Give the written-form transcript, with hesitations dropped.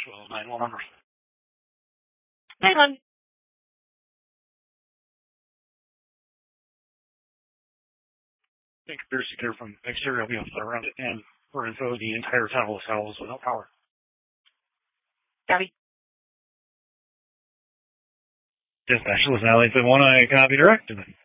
911. 911. Conspiracy clear from exterior wheels around it, and for info, the entire tunnel is housed without power. Copy. Dispatch, listen, LA 1, I copy direct.